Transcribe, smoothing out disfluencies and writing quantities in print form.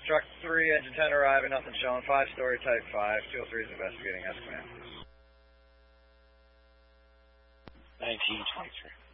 Truck 3, engine 10 arriving, nothing showing. 5-story, type 5. 203 is investigating, S command. 1923.